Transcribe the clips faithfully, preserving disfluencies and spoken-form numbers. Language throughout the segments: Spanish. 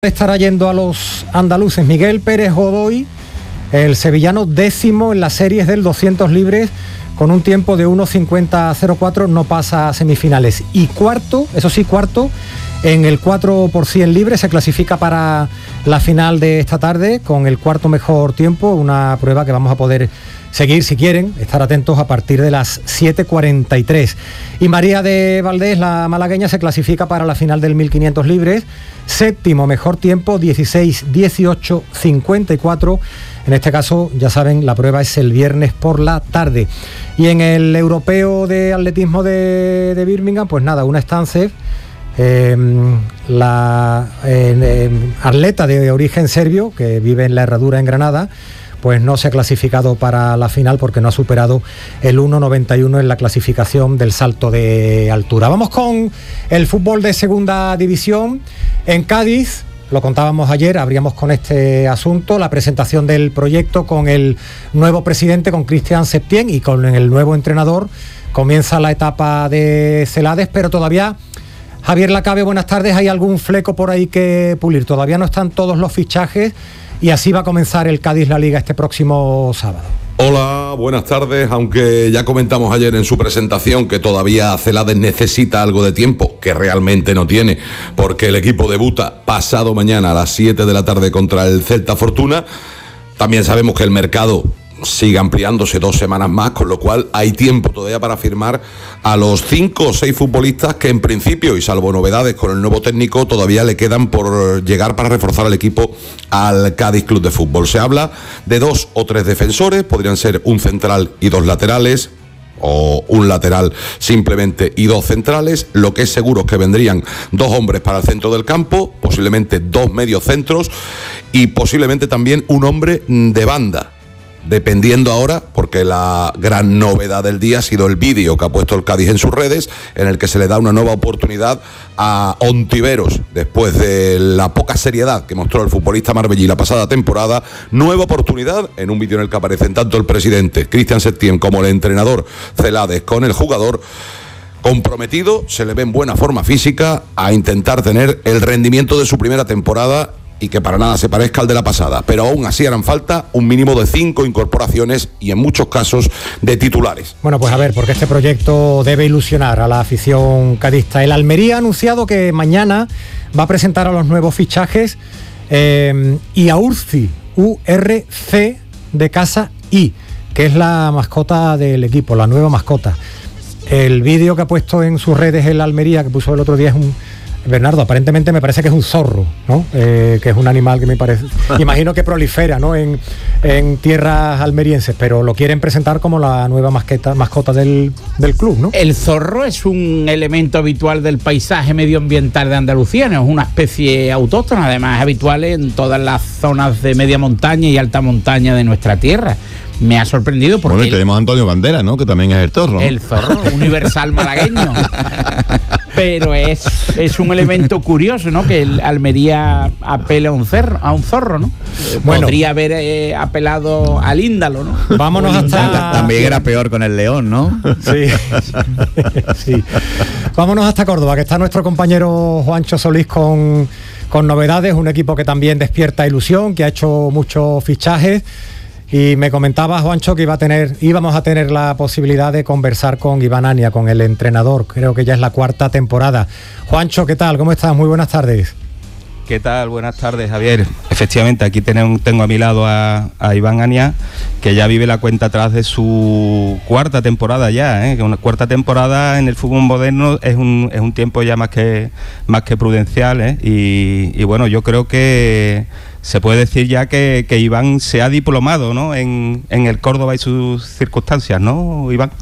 Estará yendo a los andaluces. Miguel Pérez Godoy, el sevillano décimo en las series del doscientos libres, con un tiempo de uno cincuenta cero cuatro, no pasa a semifinales. Y cuarto, eso sí, cuarto, en el cuatro por cien libre, se clasifica para la final de esta tarde con el cuarto mejor tiempo, una prueba que vamos a poder seguir, si quieren, estar atentos a partir de las siete cuarenta y tres. Y María de Valdés, la malagueña, se clasifica para la final del mil quinientos libres, séptimo mejor tiempo, dieciséis dieciocho cincuenta y cuatro. En este caso, ya saben, la prueba es el viernes por la tarde. Y en el europeo de atletismo de, de Birmingham, pues nada, una estancia. Eh, la eh, eh, atleta de origen serbio, que vive en La Herradura, en Granada, pues no se ha clasificado para la final porque no ha superado el uno noventa y uno en la clasificación del salto de altura. Vamos con el fútbol de segunda división. En Cádiz, lo contábamos ayer, abríamos con este asunto, la presentación del proyecto con el nuevo presidente, con Cristian Septién, y con el nuevo entrenador. Comienza la etapa de Celades, pero todavía, Javier Lacabe, buenas tardes, hay algún fleco por ahí que pulir. Todavía no están todos los fichajes. Y así va a comenzar el Cádiz La Liga este próximo sábado. Hola, buenas tardes. Aunque ya comentamos ayer en su presentación que todavía Celades necesita algo de tiempo, que realmente no tiene, porque el equipo debuta pasado mañana a las siete de la tarde contra el Celta Fortuna. También sabemos que el mercado sigue ampliándose dos semanas más, con lo cual hay tiempo todavía para firmar a los cinco o seis futbolistas que en principio, y salvo novedades con el nuevo técnico, todavía le quedan por llegar para reforzar el equipo al Cádiz Club de Fútbol. Se habla de dos o tres defensores, podrían ser un central y dos laterales, o un lateral simplemente y dos centrales. Lo que es seguro es que vendrían dos hombres para el centro del campo, posiblemente dos medios centros y posiblemente también un hombre de banda, dependiendo ahora, porque la gran novedad del día ha sido el vídeo que ha puesto el Cádiz en sus redes, en el que se le da una nueva oportunidad a Ontiveros, después de la poca seriedad que mostró el futbolista marbellí la pasada temporada. Nueva oportunidad en un vídeo en el que aparecen tanto el presidente Cristian Septién como el entrenador Celades con el jugador comprometido. Se le ve en buena forma física, a intentar tener el rendimiento de su primera temporada, y que para nada se parezca al de la pasada, pero aún así harán falta un mínimo de cinco incorporaciones y en muchos casos de titulares. Bueno, pues a ver, porque este proyecto debe ilusionar a la afición cadista. El Almería ha anunciado que mañana va a presentar a los nuevos fichajes eh, y a Urci, U R C de Casa I, que es la mascota del equipo, la nueva mascota. El vídeo que ha puesto en sus redes el Almería, que puso el otro día, es un... Bernardo, aparentemente me parece que es un zorro, ¿no? Eh, que es un animal que me parece, imagino que prolifera, ¿no? En, en tierras almerienses, pero lo quieren presentar como la nueva masqueta, mascota del, del club, ¿no? El zorro es un elemento habitual del paisaje medioambiental de Andalucía, ¿no? Es una especie autóctona, además habitual en todas las zonas de media montaña y alta montaña de nuestra tierra. Me ha sorprendido porque... Bueno, y tenemos a Antonio Bandera, ¿no? Que también es el zorro, ¿no? El zorro, universal malagueño. Pero es, es un elemento curioso, ¿no? Que el Almería apela a un, cerro, a un zorro, ¿no? Bueno, podría haber eh, apelado al índalo, ¿no? Vámonos hasta... También era peor con el león, ¿no? Sí, sí. Vámonos hasta Córdoba, que está nuestro compañero Juancho Solís con, con novedades. Un equipo que también despierta ilusión, que ha hecho muchos fichajes. Y me comentaba, Juancho, que iba a tener, íbamos a tener la posibilidad de conversar con Iván Ania, con el entrenador. Creo que ya es la cuarta temporada. Juancho, ¿qué tal? ¿Cómo estás? Muy buenas tardes. ¿Qué tal? Buenas tardes, Javier. Efectivamente, aquí tengo, tengo a mi lado a, a Iván Ania, que ya vive la cuenta atrás de su cuarta temporada ya, ¿eh? Una cuarta temporada en el fútbol moderno es un, es un tiempo ya más que, más que prudencial, ¿eh? Y, y bueno, yo creo que se puede decir ya que, que Iván se ha diplomado, ¿no? en, en el Córdoba y sus circunstancias, ¿no, Iván?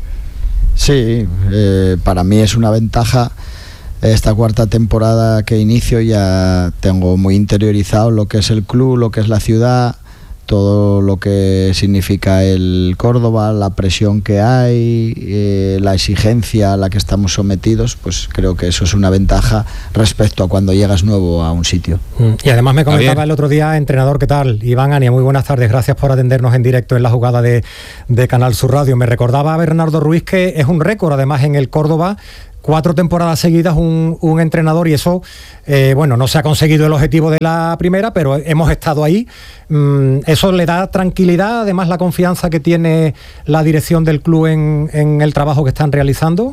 Sí, eh, para mí es una ventaja. Esta cuarta temporada que inicio ya tengo muy interiorizado lo que es el club, lo que es la ciudad, todo lo que significa el Córdoba, la presión que hay, eh, la exigencia a la que estamos sometidos. Pues creo que eso es una ventaja respecto a cuando llegas nuevo a un sitio. Y además me comentaba el otro día, entrenador, ¿qué tal? Iván Ania, muy buenas tardes, gracias por atendernos en directo en la jugada de, de Canal Sur Radio. Me recordaba a Bernardo Ruiz que es un récord además en el Córdoba cuatro temporadas seguidas un, un entrenador y eso, eh, bueno, no se ha conseguido el objetivo de la primera, pero hemos estado ahí. Mm, eso le da tranquilidad, además la confianza que tiene la dirección del club en, en el trabajo que están realizando.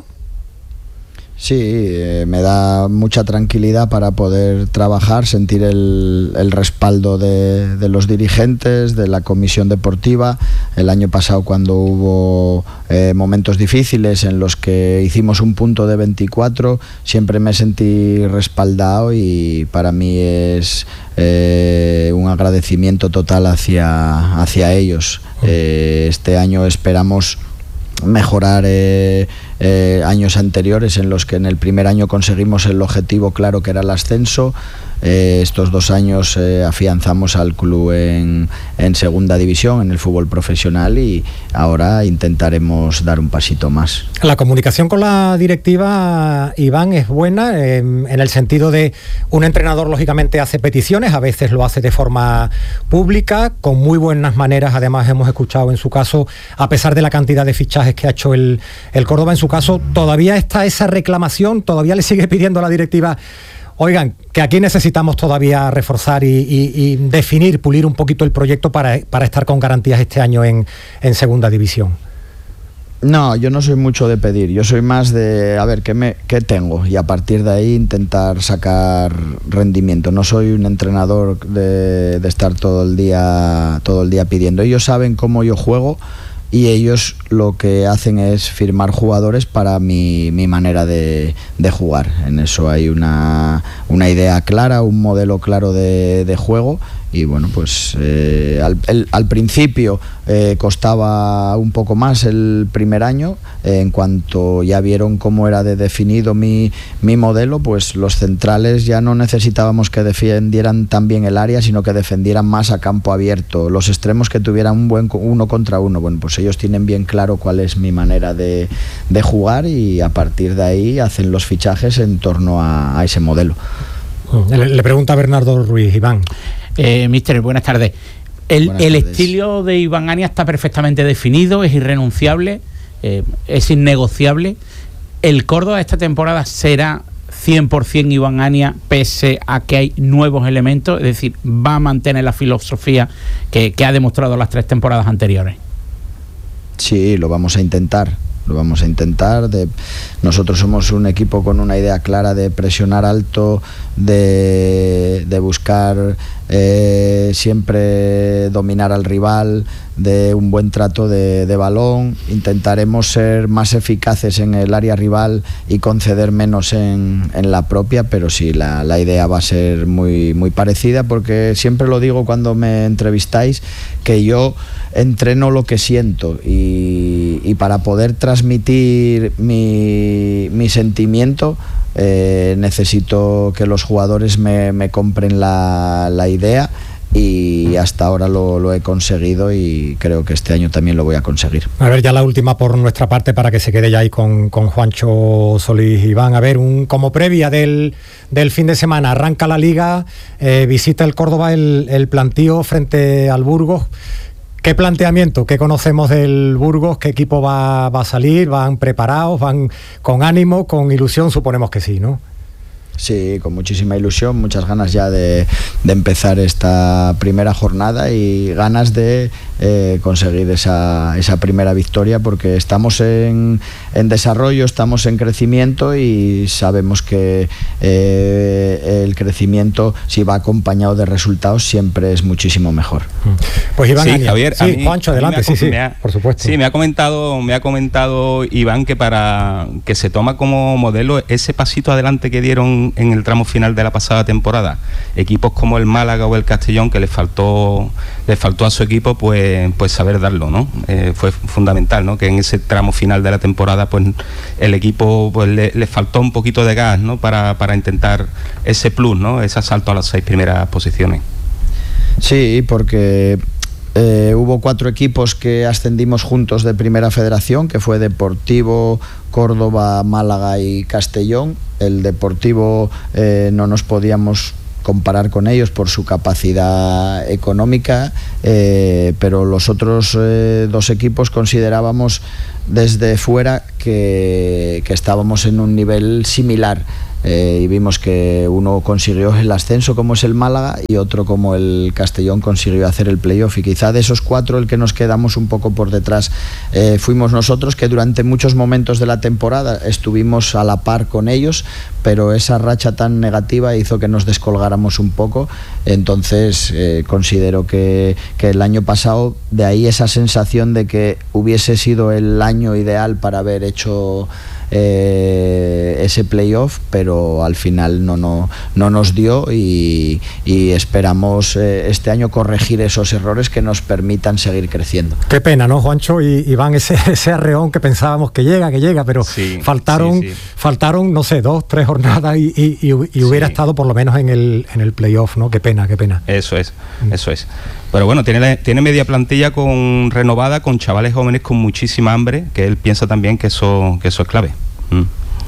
Sí, eh, me da mucha tranquilidad para poder trabajar, sentir el, el respaldo de, de los dirigentes, de la comisión deportiva. El año pasado, cuando hubo eh, momentos difíciles en los que hicimos un punto de veinticuatro, siempre me sentí respaldado y para mí es eh, un agradecimiento total hacia, hacia ellos. Eh, este año esperamos mejorar eh, eh, años anteriores en los que en el primer año conseguimos el objetivo claro que era el ascenso. Eh, estos dos años eh, afianzamos al club en, en segunda división, en el fútbol profesional, y ahora intentaremos dar un pasito más. La comunicación con la directiva, Iván, es buena eh, en el sentido de un entrenador lógicamente hace peticiones, a veces lo hace de forma pública, con muy buenas maneras. Además hemos escuchado en su caso, a pesar de la cantidad de fichajes que ha hecho el, el Córdoba, en su caso todavía está esa reclamación, todavía le sigue pidiendo a la directiva: oigan, que aquí necesitamos todavía reforzar y, y, y definir, pulir un poquito el proyecto para, para estar con garantías este año en, en segunda división. No, yo no soy mucho de pedir, yo soy más de a ver qué, me, qué tengo y a partir de ahí intentar sacar rendimiento. No soy un entrenador de, de estar todo el día, todo el día pidiendo. Ellos saben cómo yo juego y ellos lo que hacen es firmar jugadores para mi, mi manera de, de jugar. En eso hay una, una idea clara, un modelo claro de, de juego. Y bueno, pues eh, al, el, al principio eh, costaba un poco más el primer año. Eh, en cuanto ya vieron cómo era de definido mi, mi modelo, pues los centrales ya no necesitábamos que defendieran tan bien el área, sino que defendieran más a campo abierto. Los extremos que tuvieran un buen uno contra uno. Bueno, pues ellos tienen bien claro cuál es mi manera de, de jugar y a partir de ahí hacen los fichajes en torno a, a ese modelo. Le, le pregunta Bernardo Ruiz, Iván. Eh, Mister, buenas tardes. El, buenas el tardes. estilo de Iván Ania está perfectamente definido, es irrenunciable, eh, es innegociable. ¿El Córdoba esta temporada será cien por ciento Iván Ania pese a que hay nuevos elementos? Es decir, ¿va a mantener la filosofía que, que ha demostrado las tres temporadas anteriores? Sí, lo vamos a intentar. Lo vamos a intentar. De, nosotros somos un equipo con una idea clara de presionar alto, de, de buscar eh, siempre dominar al rival, de un buen trato de, de balón. Intentaremos ser más eficaces en el área rival y conceder menos en, en la propia, pero sí, la, la idea va a ser muy, muy parecida, porque siempre lo digo cuando me entrevistáis, que yo entreno lo que siento y, y para poder transmitir mi, mi sentimiento eh, necesito que los jugadores me, me compren la, la idea, y hasta ahora lo, lo he conseguido y creo que este año también lo voy a conseguir. A ver, ya la última por nuestra parte para que se quede ya ahí con, con Juancho Solís. Iván, a ver, un, como previa del, del fin de semana, arranca la Liga, eh, visita el Córdoba el, el plantío frente al Burgos. ¿Qué planteamiento? ¿Qué conocemos del Burgos? ¿Qué equipo va, va a salir? ¿Van preparados? ¿Van con ánimo, con ilusión? Suponemos que sí, ¿no? Sí, con muchísima ilusión, muchas ganas ya de, de empezar esta primera jornada y ganas de eh, conseguir esa, esa primera victoria, porque estamos en, en desarrollo, estamos en crecimiento y sabemos que eh, el crecimiento, si va acompañado de resultados, siempre es muchísimo mejor. Pues Iván, sí, Ania. Javier, sí, a mí, Juancho, a mí adelante, ha, sí, sí, ha, por supuesto. Sí, me ha comentado, me ha comentado Iván que para que se toma como modelo ese pasito adelante que dieron en el tramo final de la pasada temporada, equipos como el Málaga o el Castellón, que les faltó les faltó a su equipo pues pues saber darlo, ¿no? Eh, fue fundamental, ¿no? Que en ese tramo final de la temporada pues el equipo pues le, le faltó un poquito de gas, ¿no? Para, para intentar ese plus, ¿no? Ese asalto a las seis primeras posiciones. Sí, porque Eh, hubo cuatro equipos que ascendimos juntos de Primera Federación, que fue Deportivo, Córdoba, Málaga y Castellón. El Deportivo eh, no nos podíamos comparar con ellos por su capacidad económica, eh, pero los otros eh, dos equipos considerábamos desde fuera que que, que estábamos en un nivel similar. Eh, y vimos que uno consiguió el ascenso como es el Málaga y otro como el Castellón consiguió hacer el playoff, y quizá de esos cuatro el que nos quedamos un poco por detrás eh, fuimos nosotros, que durante muchos momentos de la temporada estuvimos a la par con ellos, pero esa racha tan negativa hizo que nos descolgáramos un poco. Entonces eh, considero que, que el año pasado, de ahí esa sensación de que hubiese sido el año ideal para haber hecho Eh, ese playoff, pero al final no, no, no nos dio, y, y esperamos eh, este año corregir esos errores que nos permitan seguir creciendo. Qué pena, ¿no, Juancho y Iván? Ese, ese arreón que pensábamos que llega, que llega, pero sí, faltaron, sí, sí. faltaron, no sé, dos, tres jornadas y, y, y, y hubiera sí. estado por lo menos en el, en el playoff, ¿no? Qué pena, qué pena. Eso es, mm. eso es. Pero bueno, tiene, tiene media plantilla con renovada, con chavales jóvenes con muchísima hambre, que él piensa también que eso, que eso es clave. Mm.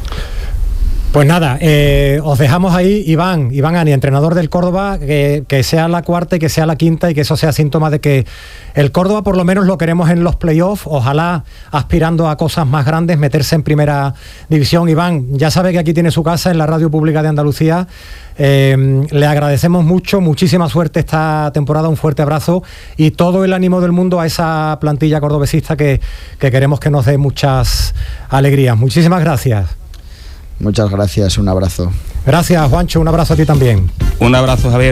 Pues nada, eh, os dejamos ahí, Iván, Iván Ania, entrenador del Córdoba, que, que sea la cuarta y que sea la quinta, y que eso sea síntoma de que el Córdoba por lo menos lo queremos en los playoffs, ojalá aspirando a cosas más grandes, meterse en primera división. Iván, ya sabe que aquí tiene su casa en la Radio Pública de Andalucía. Eh, le agradecemos mucho, muchísima suerte esta temporada, un fuerte abrazo y todo el ánimo del mundo a esa plantilla cordobesista que, que queremos que nos dé muchas alegrías. Muchísimas gracias. Muchas gracias, un abrazo. Gracias, Juancho, un abrazo a ti también. Un abrazo, Javier.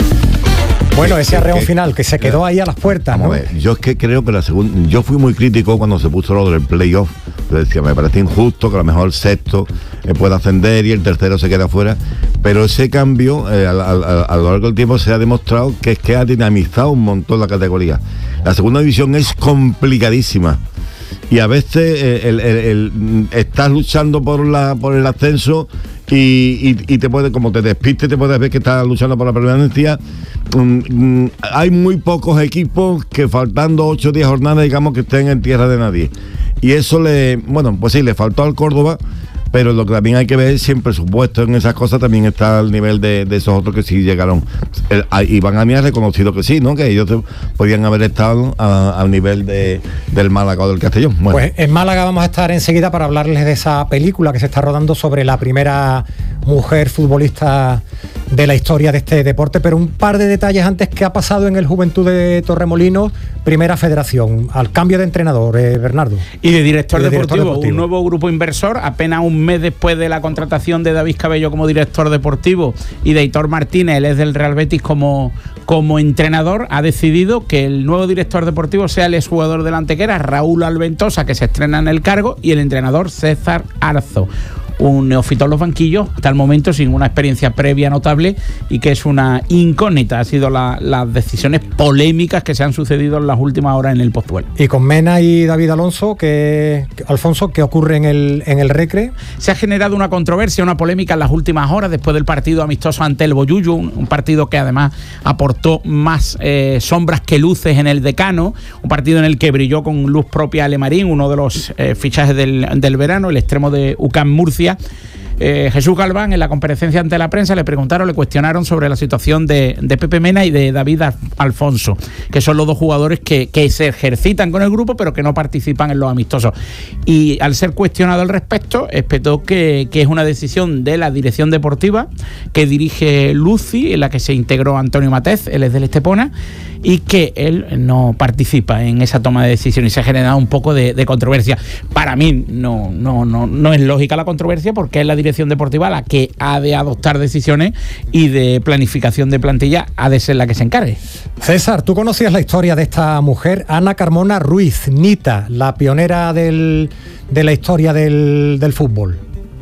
Bueno, ese arreón final que se quedó ahí a las puertas, ¿no? Vamos a ver, yo es que creo que la segunda, yo fui muy crítico cuando se puso lo del playoff. Yo decía, me parece injusto que a lo mejor el sexto eh, pueda ascender y el tercero se queda fuera, pero ese cambio eh, a, a, a lo largo del tiempo se ha demostrado que es que ha dinamizado un montón la categoría. La segunda división es complicadísima. Y a veces eh, el, el, el, estás luchando por la por el ascenso y, y, y te puede, como te despistes, te puedes ver que estás luchando por la permanencia. Um, um, hay muy pocos equipos que faltando ocho o diez jornadas, digamos, que estén en tierra de nadie. Y eso le, bueno, pues sí, le faltó al Córdoba, pero lo que también hay que ver es si en presupuesto en esas cosas también está al nivel de, de esos otros que sí llegaron. El, a, Iván a mí ha reconocido que sí, ¿no? Que ellos podían haber estado a, al nivel de, del Málaga o del Castellón. Bueno. Pues en Málaga vamos a estar enseguida para hablarles de esa película que se está rodando sobre la primera mujer futbolista de la historia de este deporte, pero un par de detalles antes. Que ha pasado en el Juventud de Torremolinos, Primera Federación, al cambio de entrenador, eh, Bernardo. Y de director, y de director deportivo, deportivo, un nuevo grupo inversor, apenas un mes después de la contratación de David Cabello como director deportivo y de Hitor Martínez, él es del Real Betis, como, como entrenador, ha decidido que el nuevo director deportivo sea el exjugador del Antequera, Raúl Alventosa, que se estrena en el cargo, y el entrenador César Arzo, un neófito en los banquillos, hasta el momento sin una experiencia previa notable, y que es una incógnita. Ha sido la, las decisiones polémicas que se han sucedido en las últimas horas en el Pozuelo. Y con Mena y David Alonso, que Alfonso, ¿qué ocurre en el, en el Recre? Se ha generado una controversia, una polémica en las últimas horas, después del partido amistoso ante el Boyullo, un, un partido que además aportó más eh, sombras que luces en el Decano, un partido en el que brilló con luz propia Alemarín, uno de los eh, fichajes del, del verano, el extremo de U C A M Murcia. Eh, Jesús Galván, en la comparecencia ante la prensa, le preguntaron, le cuestionaron sobre la situación de, de Pepe Mena y de David Alfonso, que son los dos jugadores que, que se ejercitan con el grupo pero que no participan en los amistosos. Y al ser cuestionado al respecto, espetó que, que es una decisión de la dirección deportiva que dirige Luci, en la que se integró Antonio Matez, él es del Estepona, y que él no participa en esa toma de decisiones, y se ha generado un poco de, de controversia. Para mí no, no, no, no es lógica la controversia, porque es la dirección deportiva la que ha de adoptar decisiones, y de planificación de plantilla ha de ser la que se encargue. César, ¿tú conocías la historia de esta mujer? Ana Carmona Ruiz, Nita, la pionera del, de la historia del, del fútbol.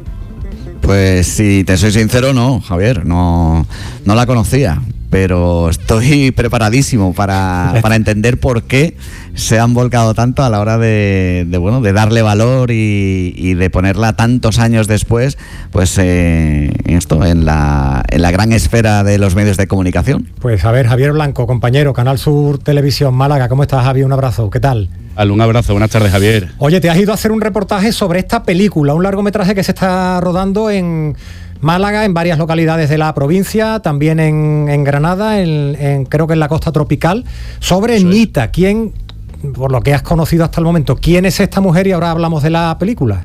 Pues si te soy sincero, no, Javier, no, no la conocía, pero estoy preparadísimo para, para entender por qué se han volcado tanto a la hora de, de bueno, de darle valor y, y de ponerla tantos años después, pues eh, esto, en la, en la gran esfera de los medios de comunicación. Pues a ver, Javier Blanco, compañero, Canal Sur Televisión Málaga, ¿cómo estás, Javier? Un abrazo, ¿qué tal? Un abrazo, buenas tardes, Javier. Oye, te has ido a hacer un reportaje sobre esta película, un largometraje que se está rodando en Málaga, en varias localidades de la provincia, también en, en Granada, en, en, creo que en la costa tropical, sobre Nita. ¿Quién, por lo que has conocido hasta el momento, ¿quién es esta mujer? Y ahora hablamos de la película.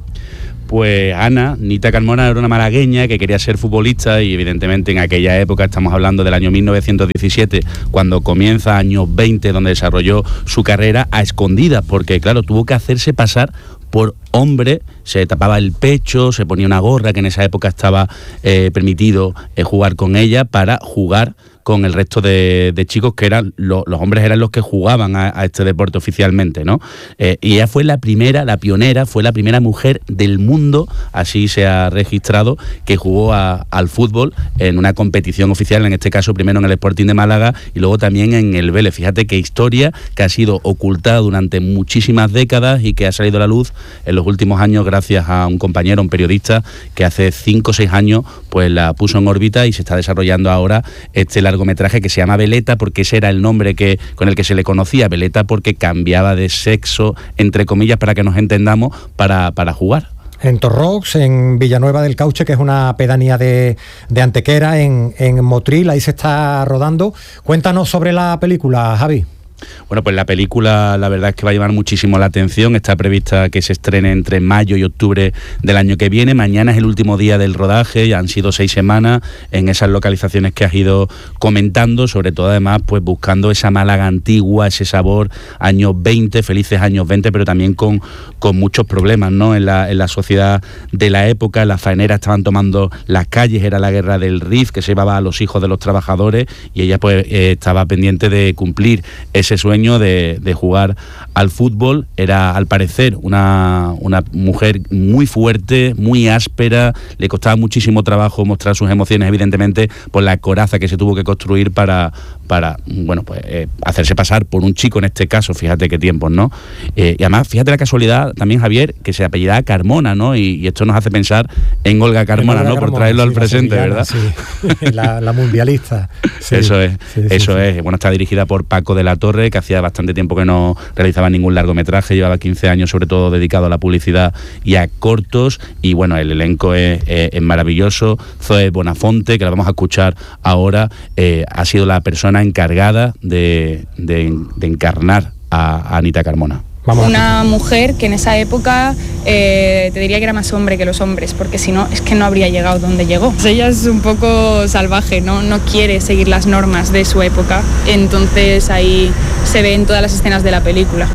Pues Ana, Nita Carmona, era una malagueña que quería ser futbolista y evidentemente en aquella época, estamos hablando del año mil novecientos diecisiete, cuando comienza años veinte, donde desarrolló su carrera a escondidas, porque claro, tuvo que hacerse pasar por hombre, se tapaba el pecho, se ponía una gorra, que en esa época estaba eh, permitido eh, jugar con ella, para jugar con el resto de, de chicos que eran, lo, los hombres eran los que jugaban a, a este deporte oficialmente, ¿no? Eh, y ella fue la primera, la pionera, fue la primera mujer del mundo, así se ha registrado, que jugó a, al fútbol en una competición oficial, en este caso primero en el Sporting de Málaga y luego también en el Vélez. Fíjate qué historia que ha sido ocultada durante muchísimas décadas y que ha salido a la luz en los últimos años gracias a un compañero, un periodista, que hace cinco o seis años pues la puso en órbita y se está desarrollando ahora este largometraje que se llama Veleta, porque ese era el nombre que con el que se le conocía, Veleta, porque cambiaba de sexo, entre comillas, para que nos entendamos, para, para jugar. En Torrox, en Villanueva del Cauche, que es una pedanía de, de Antequera, en, en Motril, ahí se está rodando. Cuéntanos sobre la película, Javi. Bueno, pues la película la verdad es que va a llamar muchísimo la atención. Está prevista que se estrene entre mayo y octubre del año que viene. Mañana es el último día del rodaje, ya han sido seis semanas en esas localizaciones que has ido comentando, sobre todo además pues buscando esa Málaga antigua, ese sabor años veinte, felices años veinte, pero también con, con muchos problemas, ¿no? En la, en la sociedad de la época. Las faeneras estaban tomando las calles, era la guerra del R I F que se llevaba a los hijos de los trabajadores y ella pues eh, estaba pendiente de cumplir ese sueño de, de jugar al fútbol. Era al parecer una, una mujer muy fuerte, muy áspera, le costaba muchísimo trabajo mostrar sus emociones, evidentemente por la coraza que se tuvo que construir para, para bueno, pues eh, hacerse pasar por un chico en este caso. Fíjate qué tiempos, ¿no? Eh, y además, fíjate la casualidad también, Javier, que se apellidaba Carmona, ¿no? Y, y esto nos hace pensar en Olga Carmona, Olga ¿no? Carmona, por traerlo sí, al presente, sevillana, ¿verdad? Sí. la, la mundialista. Sí. Eso es, sí, sí, eso sí, es. Sí. Bueno, está dirigida por Paco de la Torre, que hacía bastante tiempo que no realizaba ningún largometraje, llevaba quince años sobre todo dedicado a la publicidad y a cortos, y bueno, el elenco es, es, es maravilloso. Zoe Bonafonte, que la vamos a escuchar ahora, eh, ha sido la persona encargada de, de, de encarnar a, a Anita Carmona. Vamos Una mujer que en esa época eh, te diría que era más hombre que los hombres, porque si no, es que no habría llegado donde llegó. Ella es un poco salvaje, ¿no? No quiere seguir las normas de su época, entonces ahí se ve en todas las escenas de la película.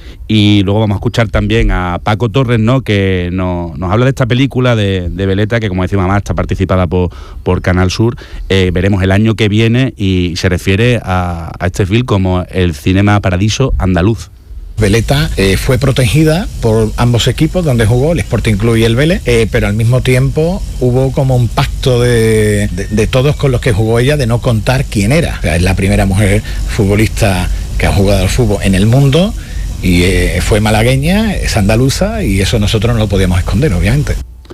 Y luego vamos a escuchar también a Paco Torres, ¿no? Que nos, nos habla de esta película de, de Veleta, que como decimos además está participada por, por Canal Sur. Eh, veremos el año que viene y se refiere a, a este film como el Cinema Paradiso andaluz. Veleta eh, fue protegida por ambos equipos donde jugó, el Sporting Club y el Vélez, eh, pero al mismo tiempo hubo como un pacto de, de, de todos con los que jugó ella de no contar quién era. O sea, es la primera mujer futbolista que ha jugado al fútbol en el mundo y eh, fue malagueña, es andaluza y eso nosotros no lo podíamos esconder, obviamente.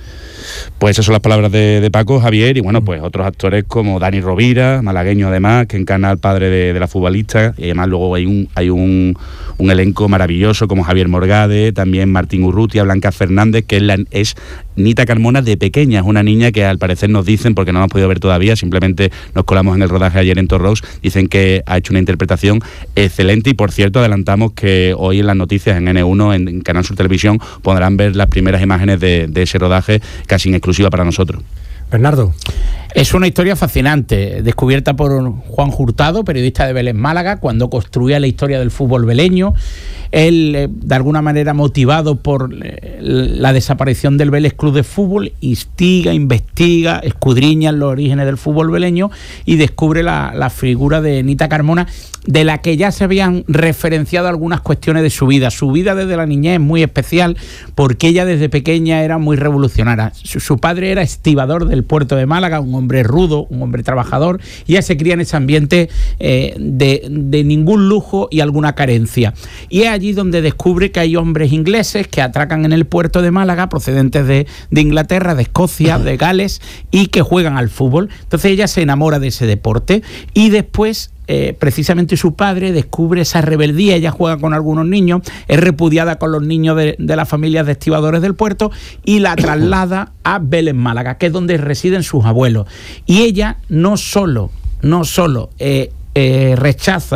Pues esas son las palabras de, de Paco, Javier, y bueno, pues otros actores como Dani Rovira, malagueño además, que encarna al padre de, de la futbolista, y además luego hay un hay un, un elenco maravilloso como Javier Morgade, también Martín Urrutia, Blanca Fernández, que es, la, es Nita Carmona de pequeña, es una niña que al parecer nos dicen, porque no la hemos podido ver todavía, simplemente nos colamos en el rodaje ayer en Torrox, dicen que ha hecho una interpretación excelente, y por cierto adelantamos que hoy en las noticias en ene uno, en, en Canal Sur Televisión, podrán ver las primeras imágenes de, de ese rodaje, casi en exclusiva para nosotros. Bernardo. Es una historia fascinante, descubierta por Juan Hurtado, periodista de Vélez Málaga, cuando construía la historia del fútbol veleño. Él, eh, de alguna manera motivado por eh, la desaparición del Vélez Club de Fútbol, instiga, investiga, escudriña los orígenes del fútbol veleño y descubre la, la figura de Nita Carmona, de la que ya se habían referenciado algunas cuestiones de su vida. Su vida desde la niñez es muy especial porque ella desde pequeña era muy revolucionaria. Su, su padre era estibador del puerto de Málaga, un hombre rudo, un hombre trabajador, y ella se cría en ese ambiente eh, de, de ningún lujo y alguna carencia. Y es allí donde descubre que hay hombres ingleses que atracan en el puerto de Málaga, procedentes de, de Inglaterra, de Escocia, de Gales, y que juegan al fútbol. Entonces ella se enamora de ese deporte y después Eh, precisamente su padre descubre esa rebeldía. Ella juega con algunos niños, es repudiada con los niños de, de las familias de estibadores del puerto y la traslada a Vélez Málaga, que es donde residen sus abuelos. Y ella no solo, no solo eh, eh, rechaza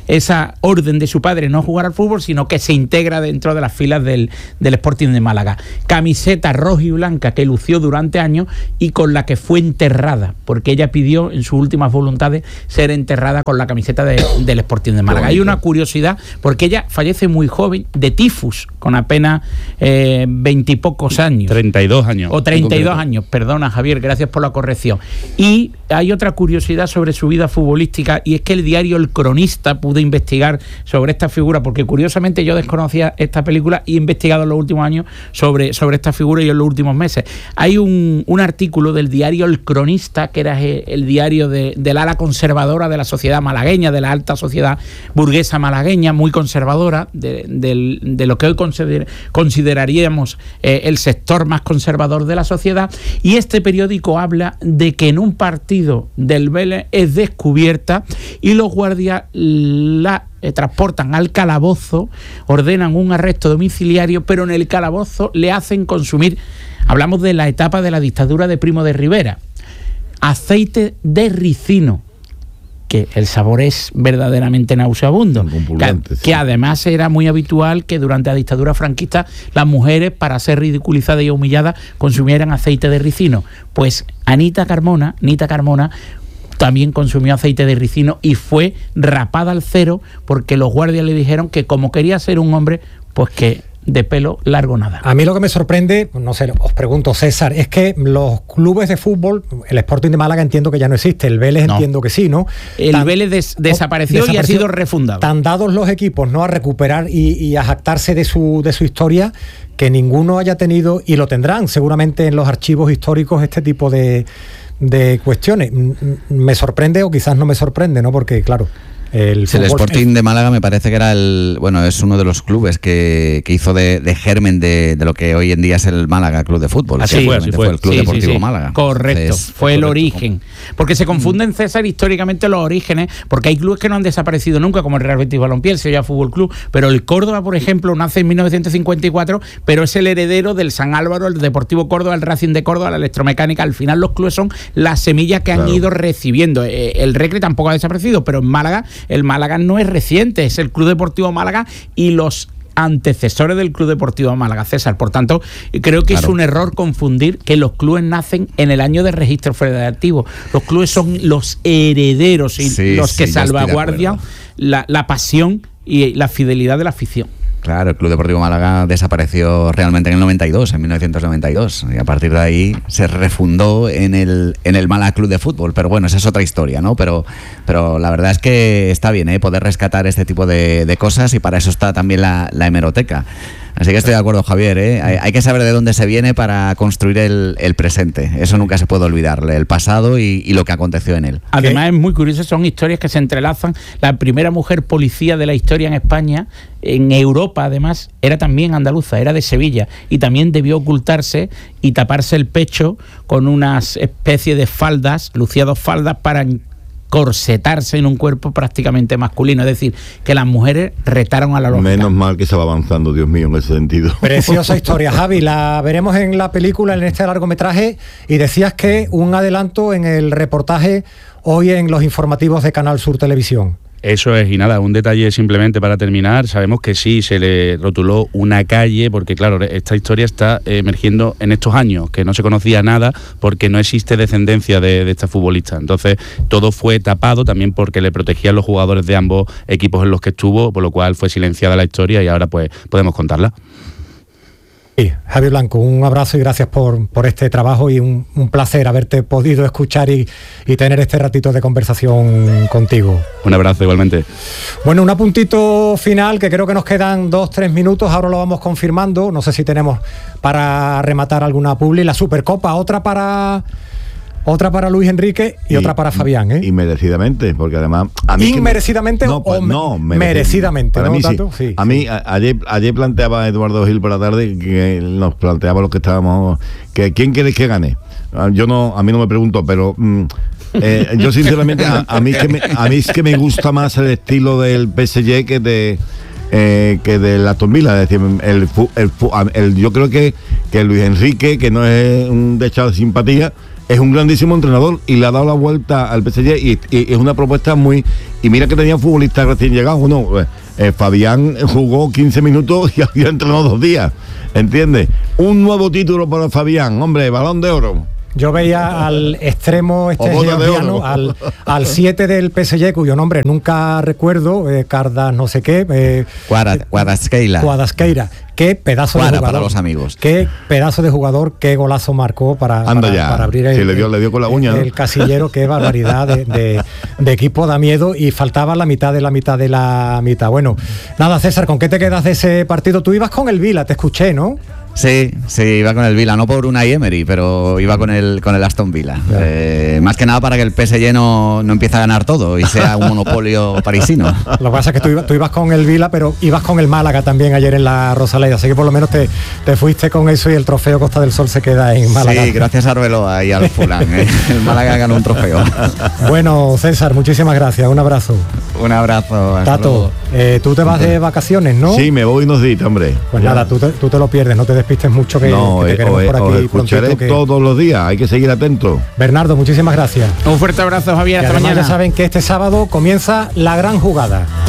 esa orden de su padre no jugar al fútbol, sino que se integra dentro de las filas del, del Sporting de Málaga. Camiseta roja y blanca que lució durante años y con la que fue enterrada, porque ella pidió en sus últimas voluntades ser enterrada con la camiseta de, del Sporting de Málaga. Hay una curiosidad, porque ella fallece muy joven de tifus, con apenas veintipocos eh, años. treinta y dos años. O treinta y dos años, perdona Javier, gracias por la corrección. Y hay otra curiosidad sobre su vida futbolística, y es que el diario El Cronista pudo investigar sobre esta figura, porque curiosamente yo desconocía esta película y he investigado en los últimos años sobre, sobre esta figura y en los últimos meses. Hay un, un artículo del diario El Cronista, que era el, el diario de, del ala conservadora de la sociedad malagueña, de la alta sociedad burguesa malagueña, muy conservadora, de, de, de lo que hoy consider, consideraríamos eh, el sector más conservador de la sociedad, y este periódico habla de que en un partido del Vélez es descubierta y los guardias la eh, transportan al calabozo, ordenan un arresto domiciliario, pero en el calabozo le hacen consumir, hablamos de la etapa de la dictadura de Primo de Rivera, aceite de ricino, que el sabor es verdaderamente nauseabundo, que, que además era muy habitual que durante la dictadura franquista las mujeres, para ser ridiculizadas y humilladas, consumieran aceite de ricino. Pues Anita Carmona, Anita Carmona también consumió aceite de ricino y fue rapada al cero, porque los guardias le dijeron que como quería ser un hombre, pues que de pelo largo nada. A mí lo que me sorprende, no sé, os pregunto, César, es que los clubes de fútbol, el Sporting de Málaga entiendo que ya no existe, el Vélez no. entiendo que sí, ¿no? El Tan, Vélez des, desapareció, desapareció y ha sido refundado. Tan dados los equipos, ¿no?, a recuperar y, y a jactarse de su, de su historia, que ninguno haya tenido, y lo tendrán seguramente en los archivos históricos, este tipo de, de cuestiones. Me sorprende, o quizás no me sorprende, ¿no? Porque, claro, El, sí, el Sporting de Málaga me parece que era el, bueno, es uno de los clubes que, que hizo de, de germen de, de lo que hoy en día es el Málaga Club de Fútbol. Así fue, así fue. fue el Club sí, Deportivo sí, sí. Málaga. Correcto, Entonces, fue el correcto. origen. Porque se confunden, César, históricamente los orígenes, porque hay clubes que no han desaparecido nunca, como el Real Betis Balompié, el Sevilla Fútbol Club, pero el Córdoba, por ejemplo, nace en mil novecientos cincuenta y cuatro, pero es el heredero del San Álvaro, el Deportivo Córdoba, el Racing de Córdoba, la Electromecánica. Al final los clubes son las semillas que claro. han ido recibiendo. El Recre tampoco ha desaparecido, pero en Málaga, el Málaga no es reciente, es el Club Deportivo Málaga y los antecesores del Club Deportivo Málaga, César. Por tanto, creo que claro. es un error confundir que los clubes nacen en el año de registro federativo. Los clubes son los herederos y sí, los que sí, salvaguardian la, la pasión y la fidelidad de la afición. Claro, el Club Deportivo Málaga desapareció realmente en el noventa y dos, en mil novecientos noventa y dos, y a partir de ahí se refundó en el en el Málaga Club de Fútbol. Pero bueno, esa es otra historia, ¿no? Pero pero la verdad es que está bien, ¿eh? Poder rescatar este tipo de, de cosas, y para eso está también la, la hemeroteca. Así que estoy de acuerdo, Javier, ¿eh? Hay, hay que saber de dónde se viene para construir el, el presente. Eso nunca se puede olvidar, el pasado y, y lo que aconteció en él. Además, ¿Qué? es muy curioso, son historias que se entrelazan. La primera mujer policía de la historia en España, en Europa además, era también andaluza, era de Sevilla, y también debió ocultarse y taparse el pecho con unas especies de faldas, lucía dos faldas para corsetarse en un cuerpo prácticamente masculino. Es decir, que las mujeres retaron a la lógica. Menos mal que se va avanzando, Dios mío, en ese sentido. Preciosa historia, Javi. La veremos en la película, en este largometraje, y decías que un adelanto en el reportaje hoy en los informativos de Canal Sur Televisión. Eso es, y nada, un detalle simplemente para terminar. Sabemos que sí, se le rotuló una calle, porque claro, esta historia está emergiendo en estos años, que no se conocía nada porque no existe descendencia de, de esta futbolista. Entonces, todo fue tapado también porque le protegían los jugadores de ambos equipos en los que estuvo, por lo cual fue silenciada la historia y ahora pues podemos contarla. Sí, Javier Blanco, un abrazo y gracias por, por este trabajo, y un, un placer haberte podido escuchar y, y tener este ratito de conversación contigo. Un abrazo igualmente. Bueno, un apuntito final, que creo que nos quedan dos, tres minutos, ahora lo vamos confirmando. No sé si tenemos para rematar alguna publi. La Supercopa, otra para... Otra para Luis Enrique y, y otra para Fabián, ¿eh? Y merecidamente, porque además... A mí ¿Inmerecidamente me, no, pues, o no, merecidamente? Para ¿no, mí sí. sí. A mí, a, ayer, ayer planteaba Eduardo Gil por la tarde, que nos planteaba los que estábamos, que ¿quién quieres que gane? Yo no, a mí no me pregunto, pero... Mm, eh, yo sinceramente, a, a, mí es que me, a mí es que me gusta más el estilo del P S G que de... Eh, que del Aston Villa. Es decir, el, el, el, el, yo creo que, que Luis Enrique, que no es un dechado de simpatía, es un grandísimo entrenador y le ha dado la vuelta al P S G y, y es una propuesta muy... Y mira que tenía futbolistas recién llegados, ¿no? Eh, Fabián jugó quince minutos y había entrenado dos días, ¿entiendes? Un nuevo título para Fabián, hombre, Balón de Oro. Yo veía al extremo este georgiano, al, al siete del P S G, cuyo nombre nunca recuerdo, eh, Cardas no sé qué. Eh, Kvaratskhelia. Kvaratskhelia. Qué pedazo Cuadra de jugador. para los amigos. Qué pedazo de jugador, qué golazo marcó para, Anda para, ya. para abrir el, Sí, le dio, le dio con la uña, el, ¿no? el casillero. Qué barbaridad de, de, de equipo, da miedo, y faltaba la mitad de la mitad de la mitad. Bueno, nada, César, ¿con qué te quedas de ese partido? Tú ibas con el Vila, te escuché, ¿no? Sí, sí, iba con el Vila, no por Unai Emery, pero iba con el con el Aston Villa. Eh, más que nada para que el P S G no, no empiece a ganar todo y sea un monopolio parisino. Lo que pasa es que tú ibas, tú ibas con el Vila, pero ibas con el Málaga también ayer en la Rosaleda, así que por lo menos te, te fuiste con eso y el trofeo Costa del Sol se queda en Málaga. Sí, gracias a Arbeloa y al Fulham. ¿eh? El Málaga ganó un trofeo. Bueno, César, muchísimas gracias, un abrazo. Un abrazo. Tato, eh, tú te vas de vacaciones, ¿no? Sí, me voy unos días, hombre. Pues ya. Nada, tú te, tú te lo pierdes, no te despistes mucho, que, no, que te eh, queremos os, por aquí os escucharé prontito, que... todos los días, hay que seguir atento. Bernardo, muchísimas gracias. Un fuerte abrazo, Javier, Y hasta además mañana. ya saben que este sábado comienza la gran jugada.